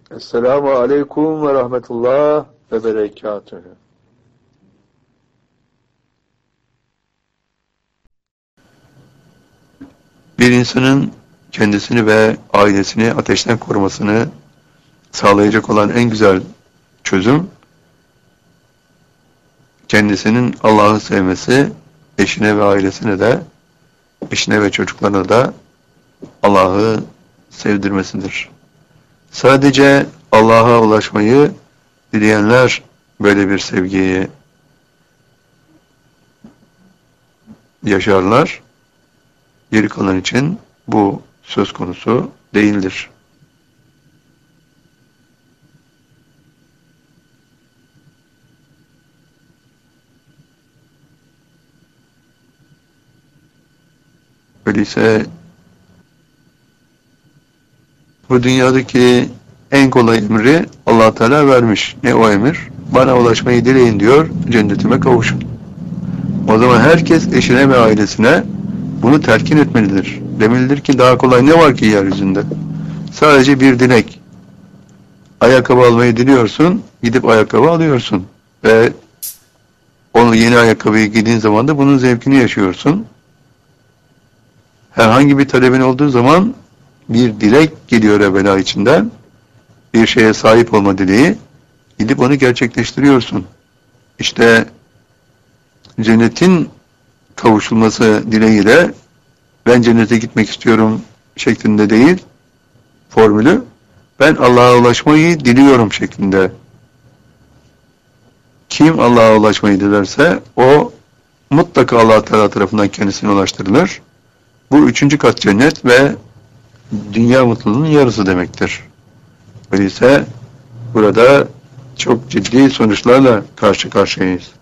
Esselamu aleyküm ve rahmetullah ve berekatühü. Bir insanın kendisini ve ailesini ateşten korumasını sağlayacak olan en güzel çözüm, kendisinin Allah'ı sevmesi, eşine ve çocuklarına da Allah'ı sevdirmesidir. Sadece Allah'a ulaşmayı dileyenler böyle bir sevgiyi yaşarlar. Geri kalan için bu söz konusu değildir. Öyleyse bu dünyadaki en kolay emri Allah Teala vermiş. Ne o emir? Bana ulaşmayı dileyin diyor, cennetime kavuşun. O zaman herkes eşine ve ailesine bunu telkin etmelidir. Demelidir ki daha kolay ne var ki yeryüzünde? Sadece bir dilek. Ayakkabı almayı diliyorsun, gidip ayakkabı alıyorsun. Ve onu yeni ayakkabıyı giydiğin zaman da bunun zevkini yaşıyorsun. Herhangi bir talebin olduğu zaman bir dilek geliyor evvela içinden. Bir şeye sahip olma dileği. Gidip onu gerçekleştiriyorsun. İşte cennetin kavuşulması dileğiyle ben cennete gitmek istiyorum şeklinde değil formülü. Ben Allah'a ulaşmayı diliyorum şeklinde. Kim Allah'a ulaşmayı dilerse o mutlaka Allah Teala tarafından kendisine ulaştırılır. Bu 3. kat cennet ve dünya mutluluğunun yarısı demektir. Öyleyse burada çok ciddi sonuçlarla karşı karşıyayız.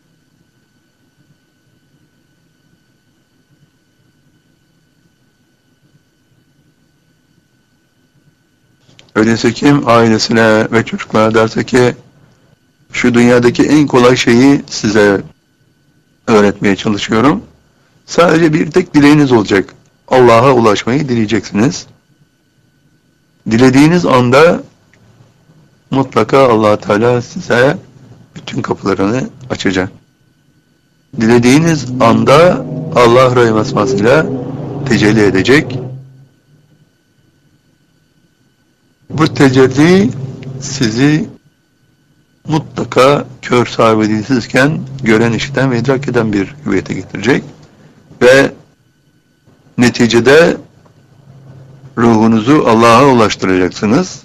Öyleyse kim ailesine ve çocuklarına derse ki şu dünyadaki en kolay şeyi size öğretmeye çalışıyorum. Sadece bir tek dileğiniz olacak. Allah'a ulaşmayı dileyeceksiniz. Dilediğiniz anda mutlaka Allah Teala size bütün kapılarını açacak. Dilediğiniz anda Allah rahmetmasıyla tecelli edecek. Bu tecelli sizi mutlaka kör sahibi değilsizken gören, işiten ve idrak eden bir hüviyete getirecek ve neticede ruhunuzu Allah'a ulaştıracaksınız.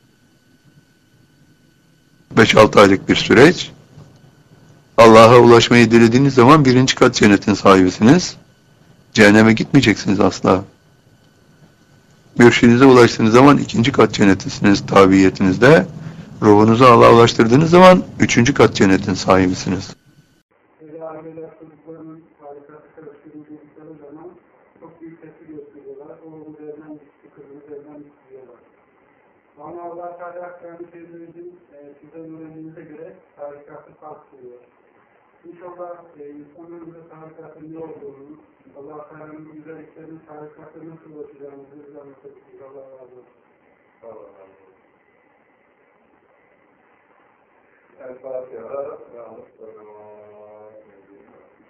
5-6 aylık bir süreç. Allah'a ulaşmayı dilediğiniz zaman 1. kat cennetin sahibisiniz. Cehenneme gitmeyeceksiniz asla. Mürşidinize ulaştığınız zaman 2. kat cennetisiniz tabiiyetinizde. Ruhunuzu Allah'a ulaştırdığınız zaman 3. kat cennetin sahibisiniz. Aileler çocuklarının harikası karıştırıldıkları zaman çok büyük tepki gösteriyorlar. Oğlum üzerinden gitti, kızım üzerinden gitti diyorlar. Ama Allah Teala kendi sevdiğinizin sizden öğrendiğinize göre harikatı kalkıyor. İnşallah insanların da harikatın ne olduğunu, Allah Teala'nın güzelliklerinin harikatı nasıl ulaşacağımızı bize anlatabilir. Allah razı olsun. Allah razı olsun. El-Fatiha ve